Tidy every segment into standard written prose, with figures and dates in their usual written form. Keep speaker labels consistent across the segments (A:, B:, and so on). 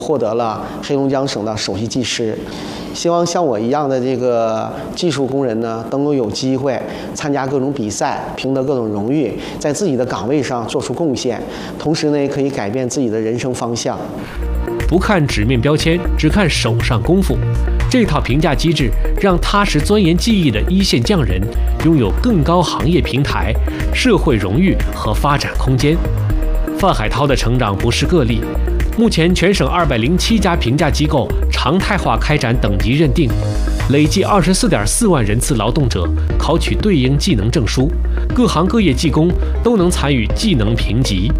A: 获得了黑龙江省的首席技师。希望像我一样的这个技术工人呢，能够有机会参加各种比赛，赢得各种荣誉，在自己的岗位上做出贡献，同时呢，也可以改变自己的人生方向。
B: 不看纸面标签，只看手上功夫，这套评价机制让踏实钻研技艺的一线匠人拥有更高行业平台、社会荣誉和发展空间。范海涛的成长不是个例。目前，全省207家评价机构常态化开展等级认定，累计24.4万人次劳动者考取对应技能证书，各行各业技工都能参与技能评级。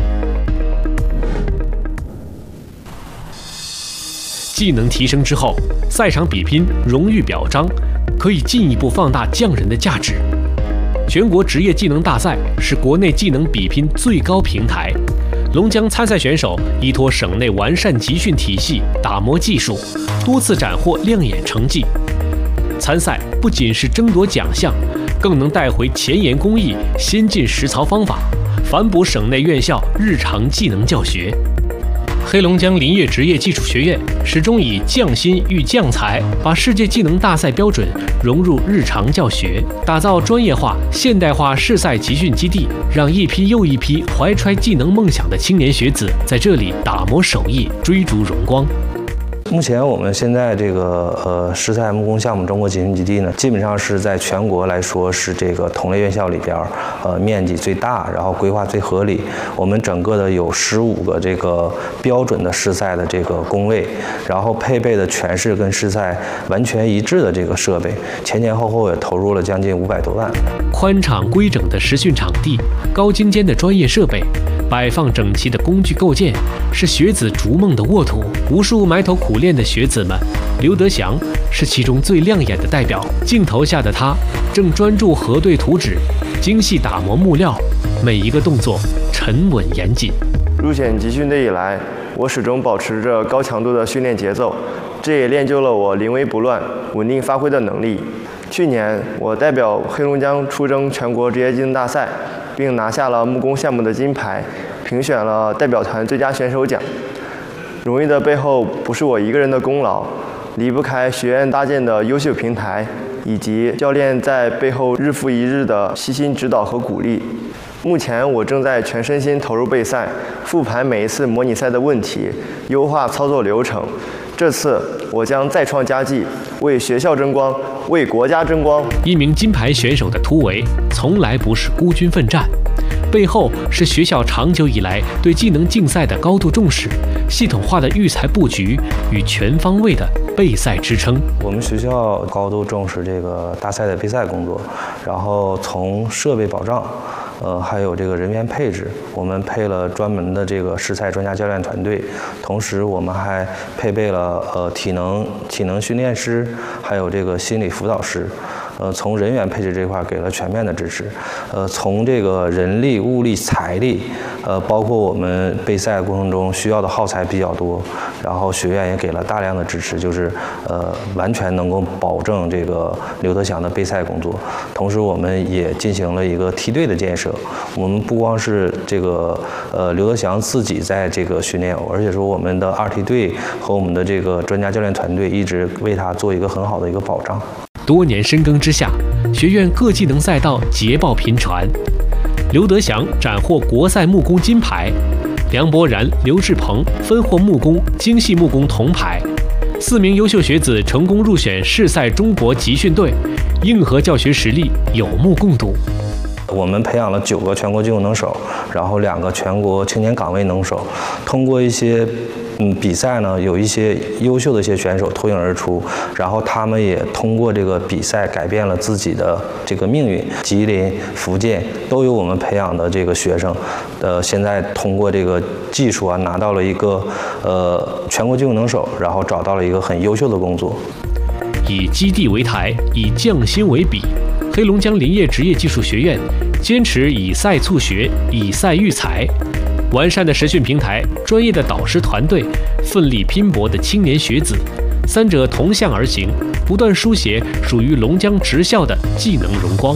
B: 技能提升之后，赛场比拼、荣誉表彰可以进一步放大匠人的价值。全国职业技能大赛是国内技能比拼最高平台。龙江参赛选手依托省内完善集训体系，打磨技术，多次斩获亮眼成绩。参赛不仅是争夺奖项，更能带回前沿工艺、先进实操方法，反哺省内院校日常技能教学。黑龙江林业职业技术学院始终以匠心育匠才，把世界技能大赛标准融入日常教学，打造专业化、现代化试赛集训基地，让一批又一批怀揣技能梦想的青年学子在这里打磨手艺，追逐荣光。
C: 目前我们现在这个实赛木工项目中国集训基地呢，基本上是在全国来说是这个同类院校里边面积最大，然后规划最合理。我们整个的有15个这个标准的试赛的这个工位，然后配备的全是跟试赛完全一致的这个设备，前后也投入了将近500多万。
B: 宽敞规整的实训场地，高精尖的专业设备，摆放整齐的工具构件，是学子逐梦的沃土。无数埋头苦练的学子们，刘德祥是其中最亮眼的代表。镜头下的他正专注核对图纸，精细打磨木料，每一个动作沉稳严谨。
D: 入选集训队以来，我始终保持着高强度的训练节奏，这也练就了我临危不乱、稳定发挥的能力。去年，我代表黑龙江出征全国职业技能大赛，并拿下了木工项目的金牌，评选了代表团最佳选手奖。荣誉的背后不是我一个人的功劳，离不开学院搭建的优秀平台，以及教练在背后日复一日的悉心指导和鼓励。目前我正在全身心投入备赛，复盘每一次模拟赛的问题，优化操作流程。这次我将再创佳绩，为学校争光，为国家争光。
B: 一名金牌选手的突围从来不是孤军奋战，背后是学校长久以来对技能竞赛的高度重视，系统化的育才布局与全方位的备赛支撑。
C: 我们学校高度重视这个大赛的备赛工作，然后从设备保障，还有这个人员配置，我们配了专门的这个试赛专家教练团队，同时我们还配备了体能训练师，还有这个心理辅导师。从人员配置这块给了全面的支持，从这个人力、物力、财力，包括我们备赛过程中需要的耗材比较多，然后学院也给了大量的支持，就是完全能够保证这个刘德祥的备赛工作。同时，我们也进行了一个梯队的建设，我们不光是这个刘德祥自己在这个训练，而且说我们的2梯队和我们的这个专家教练团队一直为他做一个很好的一个保障。
B: 多年深耕之下，学院各技能赛道捷报频传。刘德祥斩获国赛木工金牌，梁博然、刘志鹏分获木工、精细木工铜牌。4名优秀学子成功入选试赛中国集训队，硬核教学实力有目共睹。
C: 我们培养了9个全国技术能手，然后2个全国青年岗位能手，通过一些比赛呢，有一些优秀的一些选手脱颖而出，然后他们也通过这个比赛改变了自己的这个命运。吉林、福建都有我们培养的这个学生，现在通过这个技术拿到了一个全国技术能手，然后找到了一个很优秀的工作。
B: 以基地为台，以匠心为笔，黑龙江林业职业技术学院坚持以赛促学，以赛育才。完善的实训平台，专业的导师团队，奋力拼搏的青年学子，三者同向而行，不断书写属于龙江职校的技能荣光。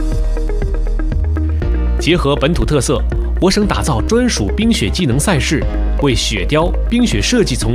B: 结合本土特色，我省打造专属冰雪技能赛事，为雪雕、冰雪设计从